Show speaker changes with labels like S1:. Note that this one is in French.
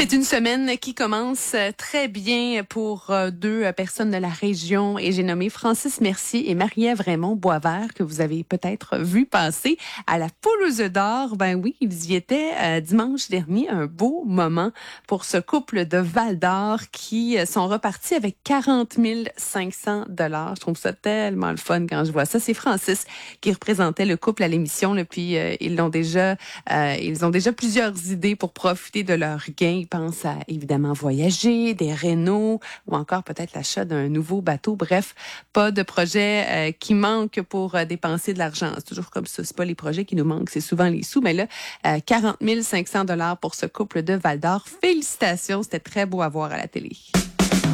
S1: C'est une semaine qui commence très bien pour deux personnes de la région et j'ai nommé Francis Mercier et Marie-Ève Raymond-Boisvert que vous avez peut-être vu passer à la Poule aux œufs d'or. Ben oui, ils y étaient dimanche dernier. Un beau moment pour ce couple de Val-d'Or qui sont repartis avec 40 500 $. Je trouve ça tellement le fun quand je vois ça. C'est Francis qui représentait le couple à l'émission. Là, puis ils ont déjà plusieurs idées pour profiter de leur gain. Ils pensent à, évidemment, voyager, des rénaux ou encore peut-être l'achat d'un nouveau bateau. Bref, pas de projet qui manque pour dépenser de l'argent. C'est toujours comme ça. C'est pas les projets qui nous manquent, c'est souvent les sous. Mais là, 40 500 $ pour ce couple de Val-d'Or. Félicitations, c'était très beau à voir à la télé.